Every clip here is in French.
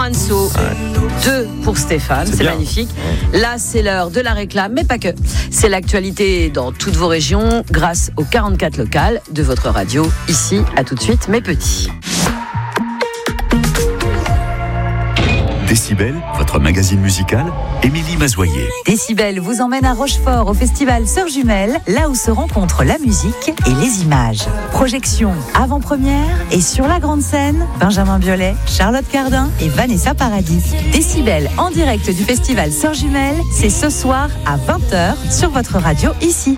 Anso, 2 pour Stéphane, c'est magnifique. Là, c'est l'heure de la réclame, mais pas que. C'est l'actualité dans toutes vos régions grâce aux 44 locales de votre radio. Ici, à tout de suite, mes petits. Décibel, votre magazine musical, Émilie Mazoyer. Décibel vous emmène à Rochefort au festival Sœurs Jumelles, là où se rencontrent la musique et les images. Projection avant-première et sur la grande scène, Benjamin Biolay, Charlotte Cardin et Vanessa Paradis. Décibel en direct du festival Sœurs Jumelles, c'est ce soir à 20h sur votre radio ici.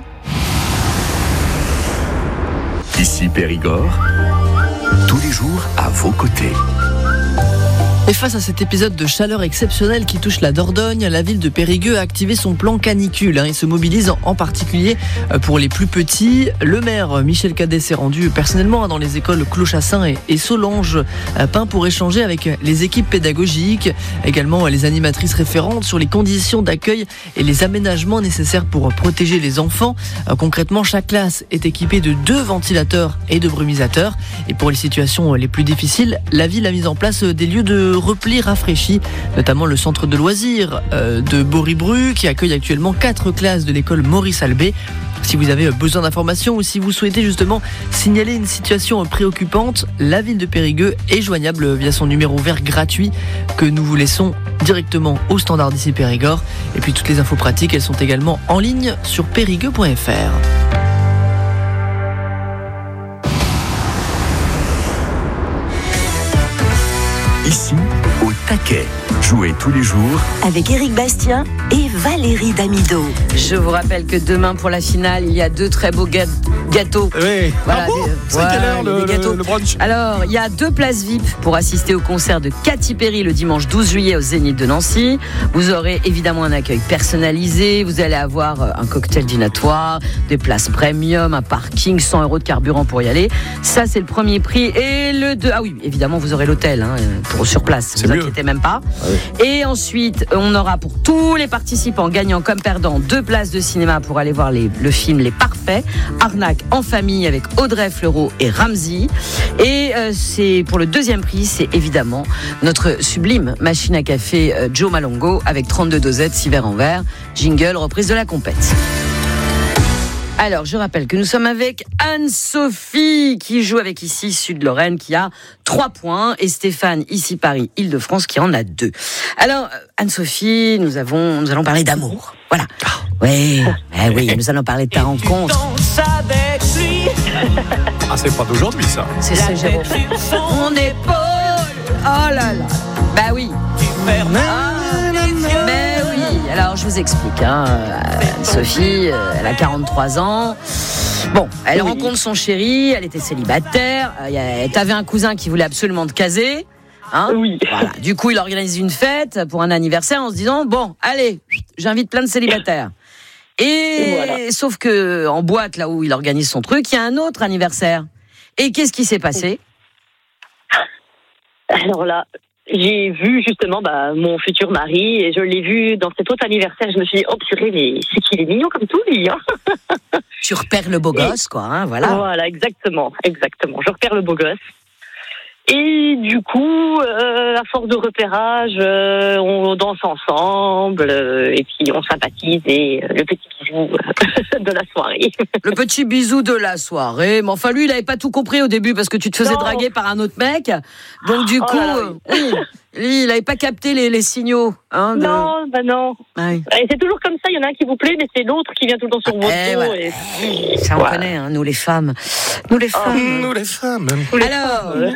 Ici Périgord, tous les jours à vos côtés. Et face à cet épisode de chaleur exceptionnelle qui touche la Dordogne, la ville de Périgueux a activé son plan canicule et se mobilise en particulier pour les plus petits. Le maire Michel Cadet s'est rendu personnellement dans les écoles Clochassin et Solange-Pin pour échanger avec les équipes pédagogiques, également les animatrices référentes sur les conditions d'accueil et les aménagements nécessaires pour protéger les enfants. Concrètement, chaque classe est équipée de 2 ventilateurs et de brumisateurs. Et pour les situations les plus difficiles, la ville a mis en place des lieux de repli rafraîchis, notamment le centre de loisirs de Boribru qui accueille actuellement 4 classes de l'école Maurice Albé. Si vous avez besoin d'informations ou si vous souhaitez justement signaler une situation préoccupante, la ville de Périgueux est joignable via son numéro vert gratuit que nous vous laissons directement au standard d'ici Périgord. Et puis toutes les infos pratiques, elles sont également en ligne sur périgueux.fr. Ici, au taquet. Jouez tous les jours Avec Éric Bastien et Valérie Damido. Je vous rappelle que demain pour la finale, il y a 2 très beaux gâteaux. Oui. Voilà, C'est à quelle heure le brunch? Alors, il y a 2 places VIP pour assister au concert de Katy Perry le dimanche 12 juillet au Zénith de Nancy. Vous aurez évidemment un accueil personnalisé. Vous allez avoir un cocktail dînatoire, des places premium, un parking, 100 € de carburant pour y aller. Ça, c'est le premier prix. Et le 2... Ah oui, évidemment, vous aurez l'hôtel sur place. Ne vous inquiétez même pas. Ah oui. Et ensuite, on aura pour tous les participants, gagnants comme perdants, 2 places de cinéma pour aller voir le film Les Parfaits. Arnaque en famille avec Audrey Fleurot et Ramsey. Et c'est pour le 2e prix, c'est évidemment notre sublime machine à café Joe Malongo avec 32 dosettes, 6 verres en verre. Jingle, reprise de la compète. Alors, je rappelle que nous sommes avec Anne-Sophie qui joue avec ici Sud-Lorraine qui a 3 points et Stéphane ici Paris Île-de-France qui en a 2. Alors, Anne-Sophie, nous allons parler d'amour. Voilà. Oui, nous allons parler de ta rencontre. Ah, c'est pas d'aujourd'hui ça. C'est Jérôme. Mon épaule. Oh là là. Bah oui. Mais oui. Alors, je vous explique. Sophie, elle a 43 ans. Bon, elle rencontre son chéri, elle était célibataire. T'avais un cousin qui voulait absolument te caser. Oui. Voilà. Du coup, il organise une fête pour un anniversaire en se disant, bon, allez, j'invite plein de célibataires. Et voilà. Sauf que en boîte, là où il organise son truc, il y a un autre anniversaire. Et qu'est-ce qui s'est passé ? Alors là, j'ai vu justement mon futur mari et je l'ai vu dans cet autre anniversaire. Je me suis dit, oh purée, mais c'est qu'il est mignon comme tout, lui. Tu repères le beau gosse, quoi, voilà. Voilà, exactement. Je repère le beau gosse. Et du coup, à force de repérage, on danse ensemble et puis on sympathise et le petit bisou de la soirée. Le petit bisou de la soirée. Mais enfin, lui, il n'avait pas tout compris au début parce que tu te faisais draguer par un autre mec. Donc du coup, lui, il n'avait pas capté les signaux. Non. Ouais. Et c'est toujours comme ça, il y en a un qui vous plaît, mais c'est l'autre qui vient tout le temps sur votre dos. Ça, on connaît, nous les femmes. Nous les femmes. Alors...